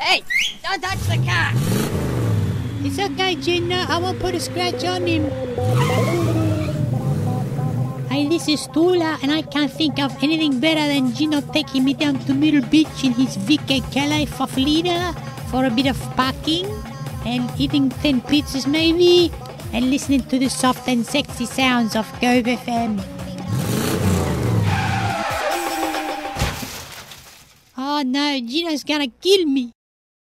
Hey, don't touch the car. It's okay, Gina. I won't put a scratch on him. Hey, this is Tula, and I can't think of anything better than Gino taking me down to Middle Beach in his VK Calais Faflida for a bit of parking and eating 10 pizzas maybe and listening to the soft and sexy sounds of Cove FM. Oh no, Gino's gonna kill me.